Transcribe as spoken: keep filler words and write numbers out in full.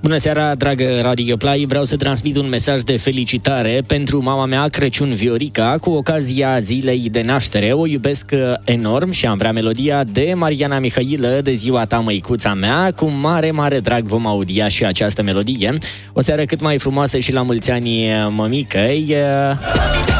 Bună seara, dragă Radio Play, vreau să transmit un mesaj de felicitare pentru mama mea, Crăciun Viorica, cu ocazia zilei de naștere. O iubesc enorm și am vrea melodia de Mariana Mihailă, de ziua ta, măicuța mea. Cu mare, mare drag vom audia și această melodie. O seară cât mai frumoasă și la mulți ani, mămicăi.